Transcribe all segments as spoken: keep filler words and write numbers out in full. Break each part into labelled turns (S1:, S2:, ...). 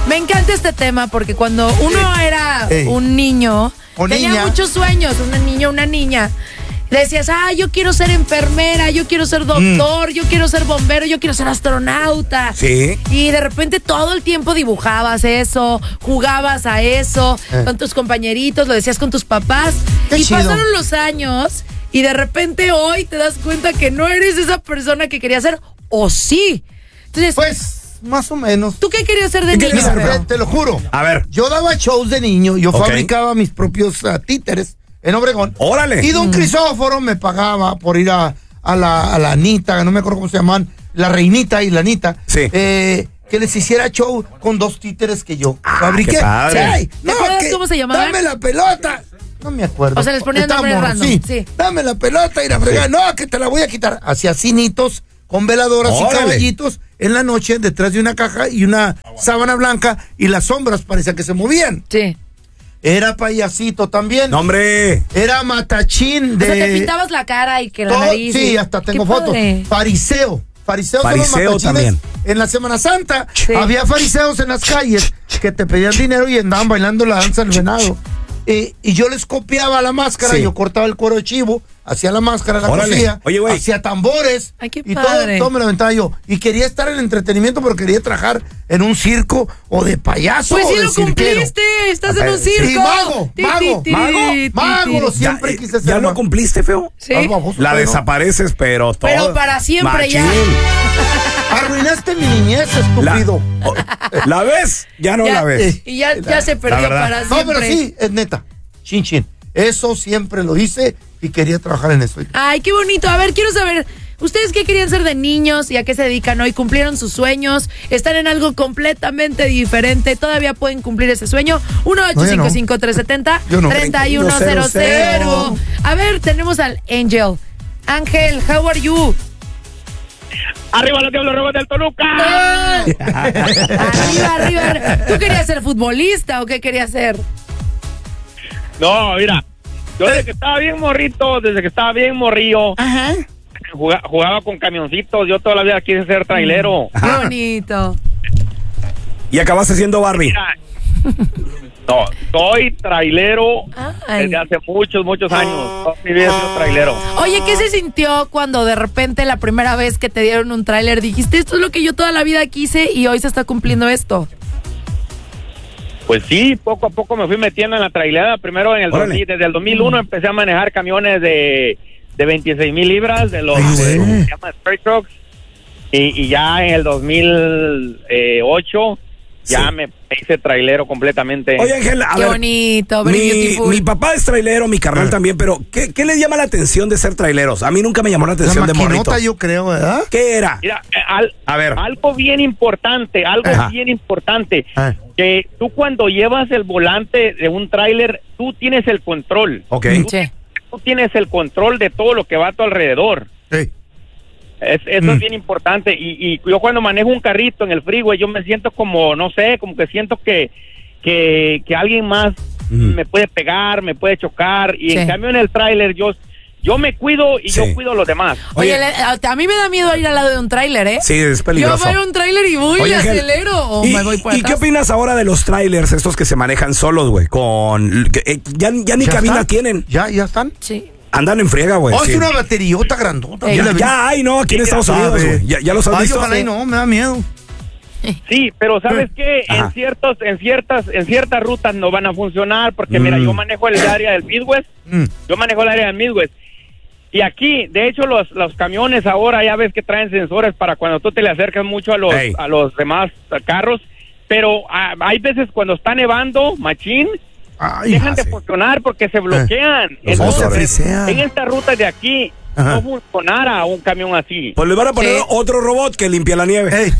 S1: Me encanta este tema porque cuando uno era Ey. un niño, o tenía niña. muchos sueños, una niña, una niña. Decías, ah, yo quiero ser enfermera, yo quiero ser doctor, mm. yo quiero ser bombero, yo quiero ser astronauta.
S2: Sí.
S1: Y de repente todo el tiempo dibujabas eso, jugabas a eso, eh. con tus compañeritos, lo decías con tus papás. Qué y chido. Pasaron los años y de repente hoy te das cuenta que no eres esa persona que querías ser, o sí. Entonces,
S3: pues, más o menos.
S1: ¿Tú qué querías ser de niño?
S3: Ser, te lo juro.
S2: A ver.
S3: Yo daba shows de niño, yo okay. fabricaba mis propios uh, títeres. En Obregón.
S2: ¡Órale!
S3: Y don mm. Crisóforo me pagaba por ir a, a, la, a la Anita, no me acuerdo cómo se llaman, la Reinita y la Anita.
S2: Sí.
S3: Eh, que les hiciera show con dos títeres que yo
S2: ah,
S3: fabriqué.
S2: Qué padre.
S3: Sí,
S1: no, ¿te acuerdas cómo se llamaban?
S3: Dame la pelota. No me acuerdo.
S1: O sea, les ponían nombre random.
S3: Sí.
S1: sí.
S3: Dame la pelota y la fregada. Sí. No, que te la voy a quitar. Hacía cinitos con veladoras ¡Órale! Y caballitos en la noche detrás de una caja y una sábana blanca y las sombras parecía que se movían.
S1: Sí.
S3: Era payasito también.
S2: ¡No, hombre!
S3: Era matachín de...
S1: O sea, te pintabas la cara y que la
S3: todo,
S1: nariz.
S3: Sí,
S1: y...
S3: hasta tengo fotos. Fariseo. Fariseos
S2: Fariseo
S3: son los matachines.
S2: También.
S3: En la Semana Santa
S1: sí.
S3: había fariseos en las calles que te pedían dinero y andaban bailando la danza del venado. Eh, y yo les copiaba la máscara, sí. yo cortaba el cuero de chivo, hacía la máscara, la cosía,
S2: Oye, güey.
S3: hacía tambores.
S1: Ay, qué
S3: y
S1: padre.
S3: todo, todo me lo aventaba yo. Y quería estar en el entretenimiento, pero quería trabajar en un circo o de payaso.
S1: Pues sí
S3: o de
S1: lo cumpliste, estás en un circo.
S3: Sí, mago, mago, mago, mago, siempre
S2: ya,
S3: quise ser.
S2: ¿Ya
S3: mago.
S2: lo cumpliste, feo?
S1: Sí.
S2: La desapareces, pero todo.
S1: Pero para siempre
S2: Machín.
S1: ya.
S3: Arruinaste mi niñez, estúpido.
S2: La, ¿la ves? Ya no
S1: ya,
S2: la ves.
S1: Y ya, ya se perdió para siempre.
S3: No, pero sí, es neta. Chin, chin. Eso siempre lo hice y quería trabajar en eso.
S1: Ay, qué bonito. A ver, quiero saber, ¿ustedes qué querían ser de niños y a qué se dedican hoy? ¿Cumplieron sus sueños? ¿Están en algo completamente diferente? ¿Todavía pueden cumplir ese sueño? uno ocho cinco cinco, tres siete cero, tres uno cero cero. A ver, tenemos al Angel. Ángel, how are you?
S4: ¡Arriba los Diablos Rojos del Toluca!
S1: ¡Eh! arriba, arriba. ¿Tú querías ser futbolista o qué querías ser?
S4: No, mira, yo desde que estaba bien morrito, desde que estaba bien morrillo,
S1: Ajá.
S4: Jugaba, jugaba con camioncitos, yo toda la vida quise ser trailero.
S1: Qué bonito.
S2: ¿Y acabaste siendo Barbie?
S4: Mira, no, soy trailero
S1: Ay.
S4: desde hace muchos, muchos años. Toda mi vida he sido trailero.
S1: Oye, ¿qué se sintió cuando de repente la primera vez que te dieron un tráiler dijiste, esto es lo que yo toda la vida quise y hoy se está cumpliendo esto?
S4: Pues sí, poco a poco me fui metiendo en la trailera. Primero en el dos mil, desde el dos mil uno mm. empecé a manejar camiones de, de veintiséis mil libras, de los
S3: Ay,
S4: de, se llama Straight Trucks. Y, y ya en el dos mil ocho ya sí. me hice trailero completamente.
S2: Oye, Ángel, a
S1: Qué
S2: ver,
S1: bonito, very
S2: mi,
S1: beautiful.
S2: mi papá es trailero, mi carnal ah. también, pero ¿qué, ¿qué les llama la atención de ser traileros? A mí nunca me llamó la atención
S3: la
S2: de morrito.
S3: yo creo, ¿verdad?
S2: ¿Qué era?
S4: Mira, al,
S2: a ver.
S4: algo bien importante, algo Ajá. bien importante, Ajá. que tú cuando llevas el volante de un tráiler, tú tienes el control.
S2: Ok.
S4: Tú, sí. tú tienes el control de todo lo que va a tu alrededor.
S3: Sí.
S4: Es, eso mm. es bien importante y, y yo cuando manejo un carrito en el freeway yo me siento como, no sé, como que siento que que, que alguien más mm. me puede pegar, me puede chocar y sí. en cambio en el tráiler yo yo me cuido y sí. yo cuido a los demás.
S1: Oye, Oye, a mí me da miedo ir al lado de un tráiler, ¿eh?
S2: Sí, es peligroso.
S1: Yo voy a un tráiler y voy y acelero o
S2: ¿Y,
S1: me voy por
S2: ¿Y
S1: atrás?
S2: qué opinas ahora de los trailers estos que se manejan solos, güey? Con eh, ya, ya ni ¿Ya cabina
S3: están?
S2: tienen.
S3: ¿Ya, ya están?
S1: Sí.
S2: Andan en friega, güey.
S3: Oh,
S2: sí.
S3: es una bateriota grandota.
S2: Ya, ya hay, ¿no? Aquí en Estados Unidos, güey. Ya, ya los has
S3: Ay,
S2: visto.
S3: ojalá y no, me da miedo.
S4: Sí, pero ¿sabes qué?
S2: Ajá.
S4: En ciertos, en ciertas, en ciertas rutas no van a funcionar porque mm. mira, yo manejo el área del Midwest, mm. yo manejo el área del Midwest. Y aquí, de hecho, los, los camiones ahora ya ves que traen sensores para cuando tú te le acercas mucho a los, hey. a los demás carros, pero a, hay veces cuando está nevando, machín, Ay, dejan de funcionar porque se bloquean.
S2: Eh,
S4: Entonces, en esta ruta de aquí Ajá. no funcionara un camión así.
S2: Pues le van a poner ¿Sí? otro robot que limpia la nieve.
S3: Hey.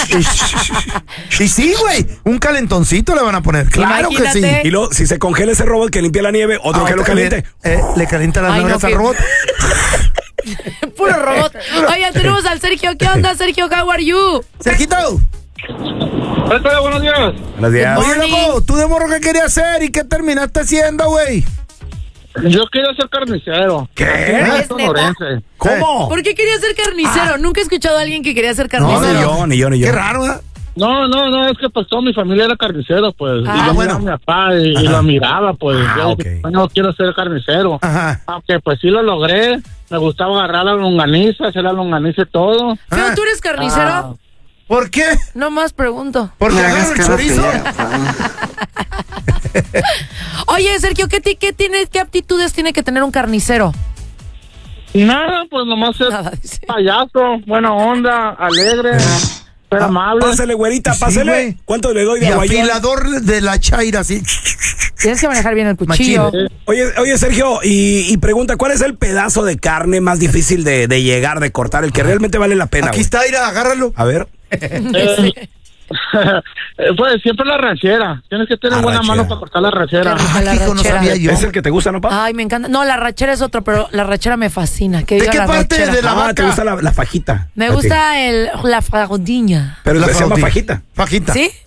S3: Y sí, güey, un calentoncito le van a poner. Claro
S1: Imagínate.
S3: que sí.
S2: Y luego, si se congela ese robot que limpia la nieve, otro ah, que lo caliente.
S3: Eh, le calienta las nalgas no, al robot.
S1: Puro robot. Oye, tenemos al Sergio. ¿Qué onda, Sergio? How are you?
S3: Sergito.
S4: Hola, buenos días.
S2: Buenos días.
S3: Oye, loco, ¿tú de morro qué querías hacer y qué terminaste haciendo, güey?
S5: Yo quería ser carnicero.
S2: ¿Qué?
S1: ¿Es
S2: ¿Cómo?
S1: ¿Por qué querías ser carnicero? Ah. Nunca he escuchado a alguien que quería ser carnicero.
S2: No, ni yo, ni yo, ni yo.
S3: Qué raro, ¿eh?
S5: No, no, no, es que pues toda mi familia era carnicero, pues.
S1: Ah,
S5: y yo
S3: bueno.
S5: bueno. mi papá y, y lo admiraba, pues.
S2: Ah,
S5: yo
S2: ok.
S5: dije, no quiero ser carnicero.
S3: Ajá.
S5: Aunque pues sí lo logré. Me gustaba agarrar la longaniza, hacer la longaniza y todo.
S1: Feo,
S3: Ah.
S1: ¿tú eres carnicero?
S5: Ah.
S3: ¿Por qué?
S1: No más pregunto.
S3: ¿Porque
S6: Me
S3: agarra
S6: hagas
S3: el
S6: caras que
S3: chorizo?
S6: ya.
S1: Oye, Sergio, ¿qué, ti- qué, tiene, ¿qué aptitudes tiene que tener un carnicero?
S5: Nada, pues nomás es
S1: Nada, dice.
S5: payaso, buena onda, alegre, ser
S2: Ah,
S5: amable.
S2: Pásele, güerita,
S3: Sí,
S2: pásele.
S3: güey.
S2: ¿Cuánto le doy
S3: Y
S2: de aguayón?
S3: afilador de la chaira, así.
S1: Tienes que manejar bien el cuchillo.
S3: Machín.
S2: Oye, oye, Sergio, y, y pregunta, ¿cuál es el pedazo de carne más difícil de, de llegar, de cortar, el que realmente vale la pena?
S3: Aquí
S2: güey?
S3: está, Ira, agárralo.
S2: A ver.
S5: Eh, pues siempre la ranchera. Tienes que tener
S2: La
S5: buena
S2: ranchera.
S5: mano para cortar la ranchera.
S1: Qué rico.
S3: Ah,
S1: La
S3: hijo, no
S1: rachera.
S3: sabía yo.
S2: ¿Es el que te gusta, no, pa?
S1: Ay, me encanta. No, la rachera es otro, pero la rachera me fascina. Que
S3: ¿De
S1: diga
S3: qué
S1: la
S3: parte
S1: rachera.
S3: de la
S2: Ah,
S3: vaca?
S2: te gusta la, la fajita.
S1: Me
S2: A ti.
S1: gusta el, la fragudinha.
S2: Pero
S3: La
S2: se llama
S3: fragotilla.
S2: fajita.
S3: Fajita.
S1: ¿Sí?